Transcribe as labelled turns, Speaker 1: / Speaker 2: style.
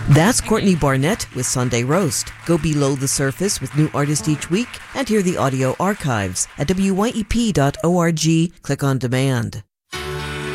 Speaker 1: That's Courtney Barnett with Sunday Roast. Go below the surface with new artists each week and hear the audio archives at wyep.org. Click on demand.